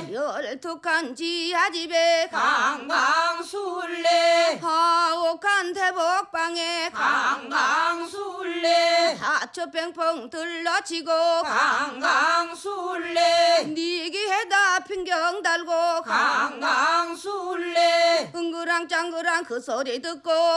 열툭한 지하집에 강강술래 하옥한 대복방에 강강술래 하초병풍 들러치고 강강술래 니기해다 핑경 달고 강강술래 응그랑 짱그랑 그 소리 듣고